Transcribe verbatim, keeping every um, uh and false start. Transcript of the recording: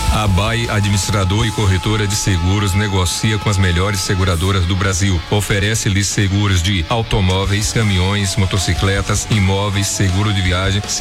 A B A I, administrador e corretora de seguros, negocia com as melhores seguradoras do Brasil. Oferece-lhes seguros de automóveis, caminhões, motocicletas, imóveis, seguro de viagem,